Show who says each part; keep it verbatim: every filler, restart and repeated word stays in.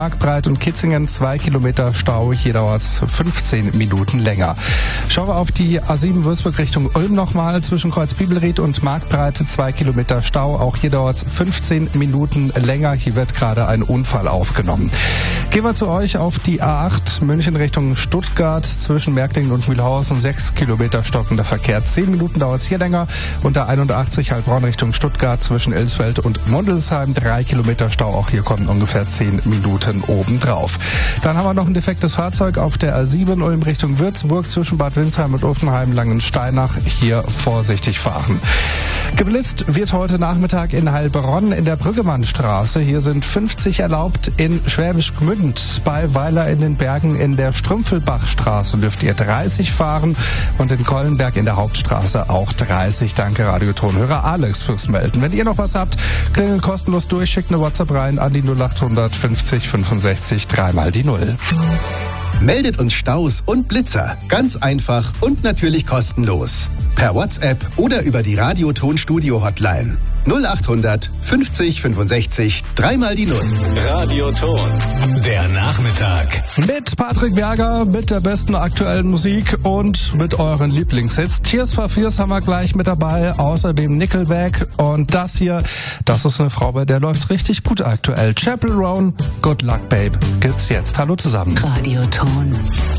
Speaker 1: Marktbreit und Kitzingen zwei Kilometer Stau, hier dauert es fünfzehn Minuten länger. Schauen wir auf die A sieben Würzburg Richtung Ulm nochmal, zwischen Kreuz Bibelried und Marktbreit zwei Kilometer Stau, auch hier dauert es fünfzehn Minuten länger, hier wird gerade ein Unfall aufgenommen. Gehen wir zu euch auf die A acht, München Richtung Stuttgart, zwischen Märklingen und Mühlhausen sechs Kilometer stockender Verkehr, zehn Minuten dauert es hier länger, und der einundachtzig Heilbronn Richtung Stuttgart, zwischen Elsfeld und Mundelsheim drei Kilometer Stau, auch hier kommen ungefähr zehn Minuten obendrauf. Dann haben wir noch ein defektes Fahrzeug auf der A sieben Ulm Richtung Würzburg zwischen Bad Windsheim und Offenheim Langensteinach. Hier vorsichtig fahren. Geblitzt wird heute Nachmittag in Heilbronn in der Brüggemannstraße. Hier sind fünfzig erlaubt. In Schwäbisch Gmünd bei Weiler in den Bergen in der Strümpfelbachstraße dürft ihr dreißig fahren und in Kollenberg in der Hauptstraße auch dreißig. Danke Radiotonhörer Alex fürs Melden. Wenn ihr noch was habt, klingelt kostenlos durch, schickt eine WhatsApp rein an die null achthundert fünfzig fünfundsechzig dreimal die Null.
Speaker 2: Meldet uns Staus und Blitzer. Ganz einfach und natürlich kostenlos. Per WhatsApp oder über die Radioton-Studio-Hotline. null achthundert fünfzig fünfundsechzig dreimal die Null.
Speaker 3: Radioton, der Nachmittag.
Speaker 1: Mit Patrick Berger, mit der besten aktuellen Musik und mit euren Lieblingshits. Tears for Fears haben wir gleich mit dabei, außerdem Nickelback, und das hier, das ist eine Frau, bei der läuft's richtig gut aktuell. Chapel Roan, Good Luck Babe, gibt's jetzt. Hallo zusammen.
Speaker 4: Radioton.